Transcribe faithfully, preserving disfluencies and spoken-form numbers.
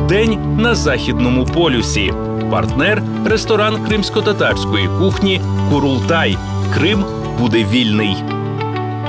День на Західному полюсі. Партнер – ресторан кримсько-татарської кухні «Курултай». Крим буде вільний.